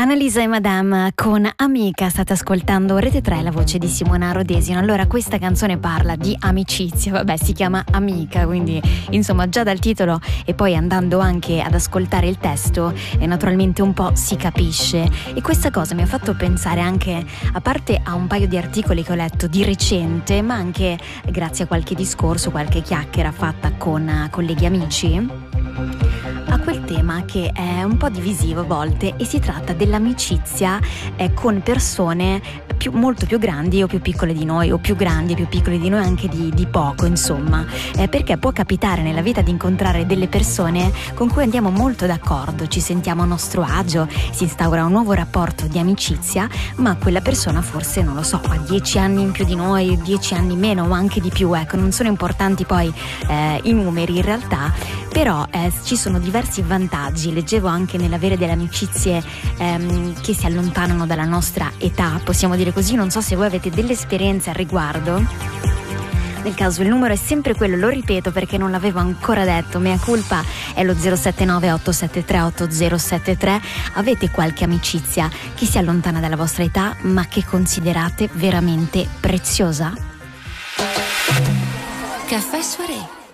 Annalisa e Madame con Amica, state ascoltando Rete 3, la voce di Simona Rodesino. Allora, questa canzone parla di amicizia, vabbè, si chiama Amica, quindi insomma già dal titolo e poi andando anche ad ascoltare il testo naturalmente un po' si capisce. E questa cosa mi ha fatto pensare anche, a parte a un paio di articoli che ho letto di recente, ma anche grazie a qualche discorso, qualche chiacchiera fatta con colleghi amici, a quel tema che è un po' divisivo a volte, e si tratta dell'amicizia con persone molto più grandi o più piccole di noi, o più grandi e più piccole di noi anche di poco, insomma, perché può capitare nella vita di incontrare delle persone con cui andiamo molto d'accordo, ci sentiamo a nostro agio, si instaura un nuovo rapporto di amicizia, ma quella persona forse, non lo so, ha 10 anni in più di noi, 10 anni meno o anche di più, ecco, non sono importanti poi i numeri in realtà, però ci sono diversi vantaggi. Leggevo anche nell'avere delle amicizie che si allontanano dalla nostra età, possiamo dire così. Non so se voi avete delle esperienze al riguardo. Nel caso il numero è sempre quello, lo ripeto perché non l'avevo ancora detto, mea culpa, è lo 079 873 8073. Avete qualche amicizia che si allontana dalla vostra età ma che considerate veramente preziosa? Caffè Soirée.